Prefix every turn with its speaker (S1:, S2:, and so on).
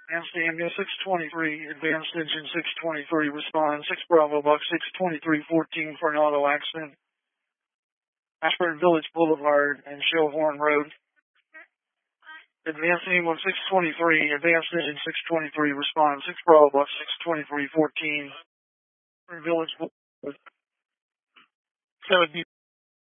S1: Advanced ambulance 623, advanced engine 623, respond 6 Bravo Buck 62314 for an auto accident. Ashburn Village Boulevard and Shellhorn Road. Advanced ambulance 623, advanced engine 623, respond 6 Bravo Buck 62314 for Village Boulevard. 7